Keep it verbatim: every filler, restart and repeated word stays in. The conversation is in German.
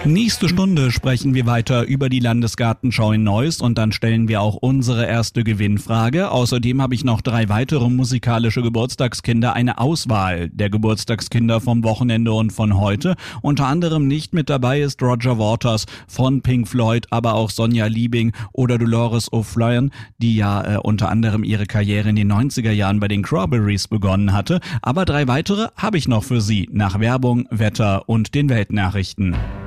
Nächste Stunde sprechen wir weiter über die Landesgartenschau in Neuss und dann stellen wir auch unsere erste Gewinnfrage. Außerdem habe ich noch drei weitere musikalische Geburtstagskinder, eine Auswahl der Geburtstagskinder vom Wochenende und von heute. Unter anderem nicht mit dabei ist Roger Waters von Pink Floyd, aber auch Sonja Liebing oder Dolores O'Flynn, die ja äh, unter anderem ihre Karriere in den neunziger Jahren bei den Cranberries begonnen hatte. Aber drei weitere habe ich noch für Sie nach Werbung, Wetter und den Weltnachrichten.